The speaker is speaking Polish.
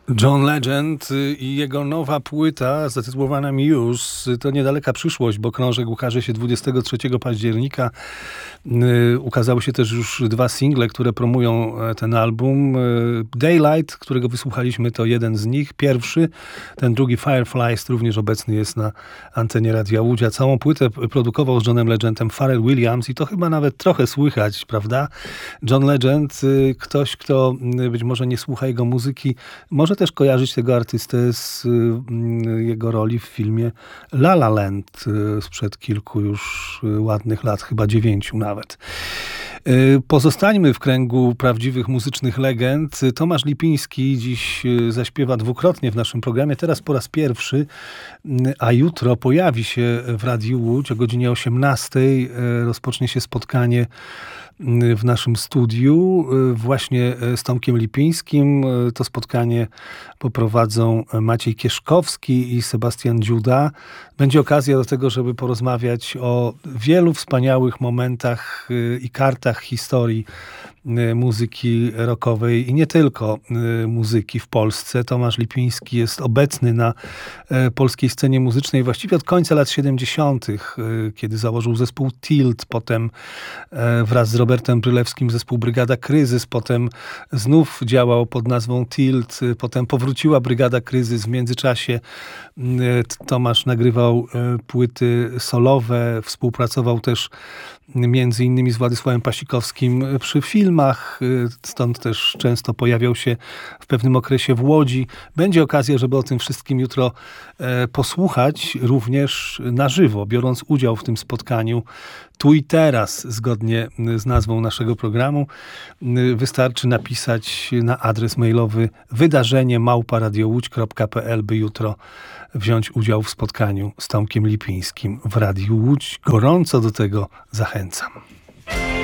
John Legend i jego nowa płyta zatytułowana Muse to niedaleka przyszłość, bo krążek ukaże się 23 października. Ukazały się też już 2 single, które promują ten album. Daylight, którego wysłuchaliśmy, to jeden z nich. Pierwszy, ten drugi Fireflies również obecny jest na antenie Radia Łódź. Całą płytę produkował z Johnem Legendem Pharrell Williams i to chyba nawet trochę słychać, prawda? John Legend, ktoś, kto być może nie słucha jego muzyki, może też kojarzyć tego artystę z jego roli w filmie La La Land sprzed kilku już ładnych lat, chyba 9 nawet. Pozostańmy w kręgu prawdziwych muzycznych legend. Tomasz Lipiński dziś zaśpiewa dwukrotnie w naszym programie, teraz po raz pierwszy, a jutro pojawi się w Radiu Łódź o godzinie 18. Rozpocznie się spotkanie w naszym studiu właśnie z Tomkiem Lipińskim. To spotkanie poprowadzą Maciej Kieszkowski i Sebastian Dziuda. Będzie okazja do tego, żeby porozmawiać o wielu wspaniałych momentach i kartach historii muzyki rockowej i nie tylko muzyki w Polsce. Tomasz Lipiński jest obecny na polskiej scenie muzycznej właściwie od końca lat 70., kiedy założył zespół Tilt, potem wraz z Robertem Brylewskim zespół Brygada Kryzys, potem znów działał pod nazwą Tilt, potem powróciła Brygada Kryzys. W międzyczasie Tomasz nagrywał płyty solowe, współpracował też między innymi z Władysławem Pasikowskim przy filmach, stąd też często pojawiał się w pewnym okresie w Łodzi. Będzie okazja, żeby o tym wszystkim jutro posłuchać, również na żywo, biorąc udział w tym spotkaniu tu i teraz, zgodnie z nazwą naszego programu. Wystarczy napisać na adres mailowy wydarzenie@radiołódź.pl, by jutro wziąć udział w spotkaniu z Tomkiem Lipińskim w Radiu Łódź. Gorąco do tego zachęcam.